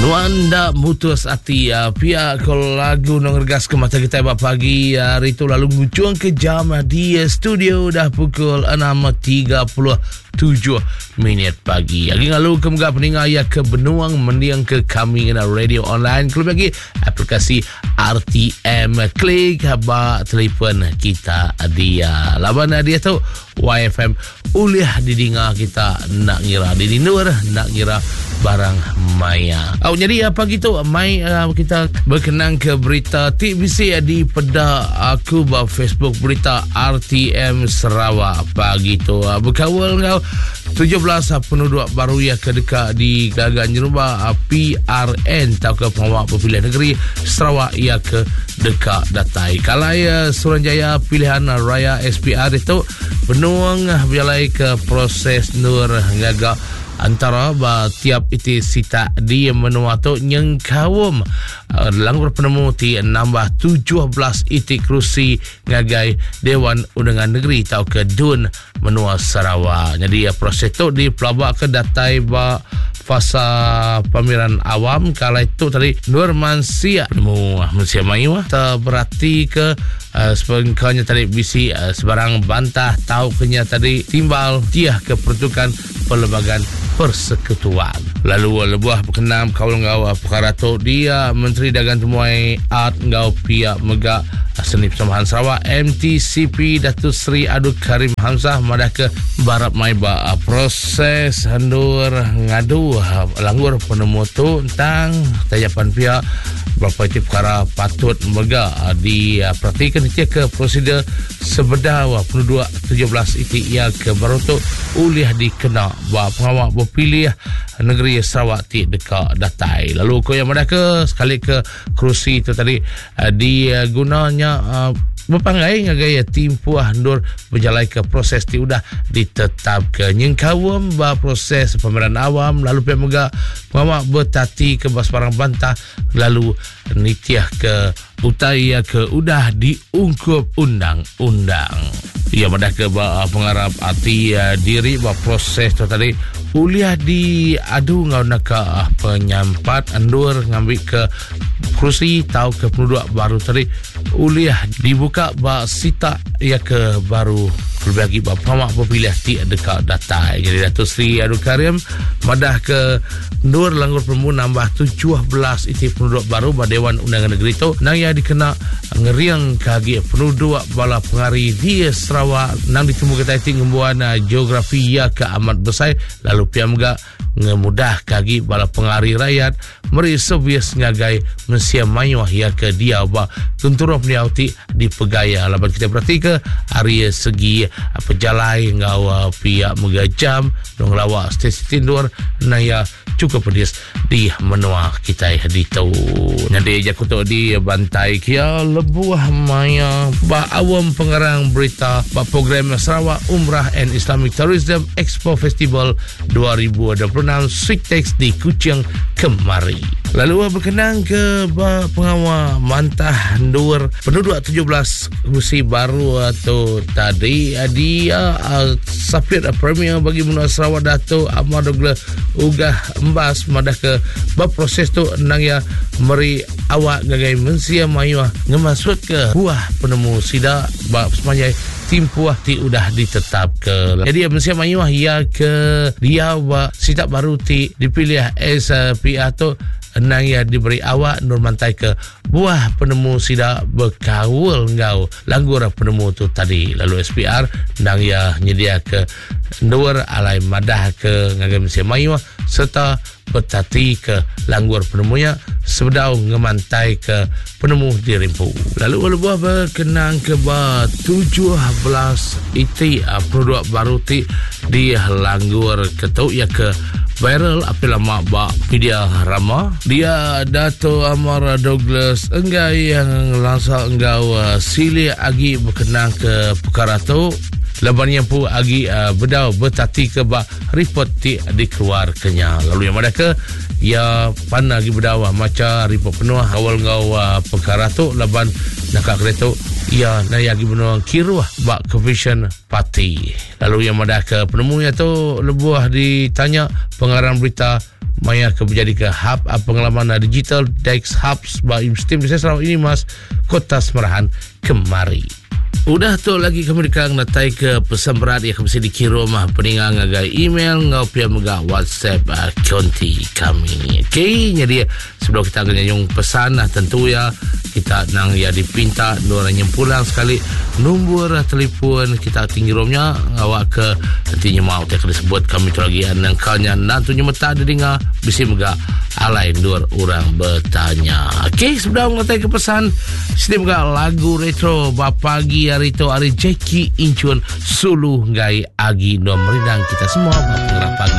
Nuanda mutus ati pihak lagu ngergas ke mata kita pagi hari itu lalu ngucung ke jam di studio dah pukul 6.37 minit pagi. Lagi lalu kemudian peninggal ya ke benuang mendiang ke kami na radio online. Kalau bagi aplikasi RTM Klik haba telefon kita dia. Laban dia tu YFM uliah didinga kita nak ngira di nur nak ngira barang maya. Jadi pagi tu mai kita berkenang ke berita TVC di peda aku ba Facebook berita RTM Sarawak pagi tu berkawal kau 17 penduduk baru ya ke dekat di Gagan Jeruba PRN atau ke Pengawal Pemilihan Negeri Sarawak ya ke dekat datai. Kalaya Suruhanjaya Pilihan Raya SPR itu benuang berjalai ke proses nur ngaga antara tiap iti sita di menua tu nyengkawum langgur penemu ti nambah 17 iti kerusi ngagai Dewan Undangan Negeri tau ke DUN menua Sarawak. Jadi proses tu di pelabak ke datai fasa pemilihan awam. Kala itu tadi Nur Mansia penemu Mansia Mayu berarti ke sebagainya tadi bisi sebarang bantah tahu kenya tadi timbal dia ke peruntukan Perlembagaan Persekutuan. Lalu lebuah berkenam kaul ngau perkara tu dia Menteri Dagang Temuai Art ngau pihak Mega Seni Persembahan Sarawak MTCP Datuk Seri Abdul Karim Hamzah madah ke barat mai proses handur ngadu langgur penemu tu tentang tajapan pihak berapa itu perkara patut Mega diperhatikan dia ke prosedur sebedah penduduk 17 itu ia ke baru tu uliah dikena pengawal berpilih negeri Sarawak ti dekat datai. Lalu ko yang madah ke sekali ke kerusi itu tadi digunanya berpanggai ngagaya tim puah ndur berjalai ke proses ti udah ditetapkan nyengkawam proses pemilihan awam lalu pihak Mega pengawal bertati ke barang bantah lalu nitiah ke utaya ke udah diungkup undang-undang. Ia madah ke pengarap hati diri proses tu tadi uliah diadu ngau nak penyampat andur ngambil ke kursi tau ke penduduk baru tadi uliah dibuka sita ia ke baru berbagi pengawal berpilih ti dekat datai. Jadi Datuk Seri Abdul Karim madah ke Nur langgur permu nambah 17 iti penduduk baru Dewan Undangan Negeri tu nang ia dikena ngeriang kagi penduduk bala pengari di Sarawak nang ditemu kita iti ngembuan geografi ya ke amat besar lalu pihak Mega ngemudah kagi bala pengari rakyat meri sebias ngagai mensia mayuah ya ke dia tunturah peniauti di pegaya. Laban kita berarti ke hari segi pejalai ngau pihak Mega jam dong lawak stesi tindur na ya cukup pedis di menua kita di tau nyade jakuto di bantai kia lebuah maya awam pengarang berita program Sarawak Umrah and Islamic Tourism Expo Festival 2026 Swiktex di Kuching kemari. Lalu berkenang ke pengawal mantah ndur penduduk 17 kursi baru atau tadi dia sapit premier bagi menua Sarawak Dato' Ahmad Dogla Ugah Mbas madah ke proses tu nang ya meri awak gagai mensia mayuah ngemasut ke buah penemu sida semanjai tim puah ti udah ditetap ke. Jadi mensia mayuah ya ke dia sida baru ti dipilih SPA tu nang ya diberi awak nur mantai ke buah penemu sida berkawul ngau langgur penemu tu tadi. Lalu SPR nang ya nyedia ke nur alai madah ke ngagai mensia mayuah serta bertati ke langgur penemunya sebedau ngemantai ke penemu di Rimpu. Lalu buah berkenang ke 17 iti penduduk baru ti di langgur ketuk ya ke viral apel lama media rama dia Dato' Amar Douglas enggai yang langsung engau sili agi berkenang ke perkara tu Laban yang pun agi bedau bertati ke report ti dikeluarkannya. Lalu yang mana ke ya pan lagi bedau macam report penuh awal ngau perkara tu laban nakak kereta ia naya agi benuang kiruah bak ke Vision Party. Lalu yang madah ke penemunya tu lebuah ditanya pengarang berita maya ke menjadi ke hub pengalaman digital Dex Hubs bak Steam di Sarawak ini mas Kota Semerahan kemari. Udah tu lagi kami dekang natai ke pesan berat yang kami dikira mah peningang ngagai email ngau pia megah WhatsApp konti kami. Okay, jadi sebelum kita akan nyanyung pesan tentu ya kita nang ya dipinta dua orang yang pulang sekali nombor telefon kita tinggi romnya awak ke nantinya mau tak disebut kami tu lagi nangkalnya nantunya mata ada dengar bisa megah alai dua orang bertanya. Okay, sebelum natai ke pesan sini megah lagu retro bapagi hari itu hari Jackie Inchun Sulu Ngai Agi Nom Ridang kita semua pengerap pagi.